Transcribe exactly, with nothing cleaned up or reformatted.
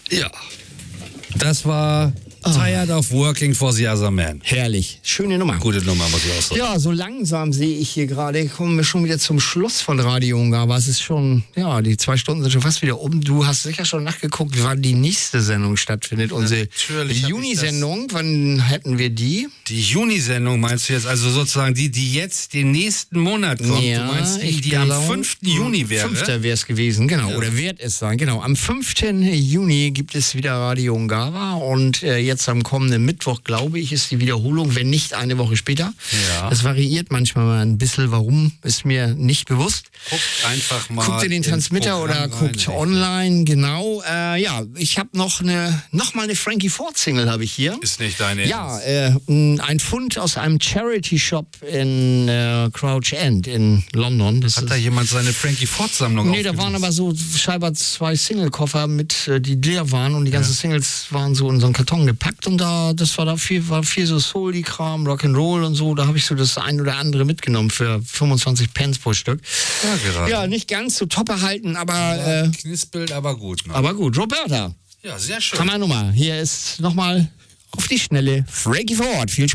Ja, das war Tired of Working for the Other Man. Herrlich. Schöne Nummer. Gute Nummer, muss ich auch sagen. Ja, so langsam sehe ich hier gerade, kommen wir schon wieder zum Schluss von Radio Ungar. Aber es ist schon, ja, die zwei Stunden sind schon fast wieder um. Du hast sicher schon nachgeguckt, wann die nächste Sendung stattfindet. Unsere Juni-Sendung, wann hätten wir die? Die Juni-Sendung meinst du jetzt, also sozusagen die, die jetzt den nächsten Monat kommt? Ja, du meinst die, ich die glaube, am fünften Juni wäre? fünfter wäre es gewesen, genau. Ja. Oder wird es sein, genau. Am fünften Juni gibt es wieder Radio Ungava und äh, jetzt am kommenden Mittwoch, glaube ich, ist die Wiederholung, wenn nicht eine Woche später. Ja. Das variiert manchmal mal ein bisschen, warum, ist mir nicht bewusst. Guckt einfach mal. Guckt ihr den Transmitter oder guckt rein, online, genau. Äh, ja, ich habe noch eine, noch mal eine Frankie Ford Single habe ich hier. Ist nicht deine Ja, äh, ein Fund aus einem Charity-Shop in äh, Crouch End in London. Das Hat ist, da jemand seine Frankie Ford-Sammlung Nee, da waren aber so scheinbar zwei Single-Koffer mit, äh, die leer waren und die ganzen ja. Singles waren so in so einen Karton gepackt und da, das war da viel, war viel so Soul-Kram, Rock'n'Roll und so. Da habe ich so das ein oder andere mitgenommen für fünfundzwanzig Pence pro Stück. Ja, gerade. Ja, nicht ganz so top erhalten, aber ja, äh, knispelt, aber gut. Ne? Aber gut, Roberta. Ja, sehr schön. Hammer Nummer. Hier ist nochmal auf die Schnelle Frankie Ford. Viel Spaß.